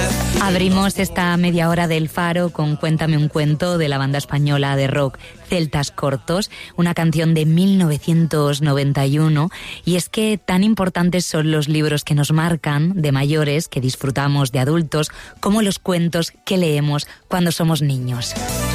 Abrimos esta media hora del Faro con Cuéntame un cuento de la banda española de rock Celtas Cortos, una canción de 1991, y es que tan importantes son los libros que nos marcan de mayores, que disfrutamos de adultos, como los cuentos que leemos cuando somos niños.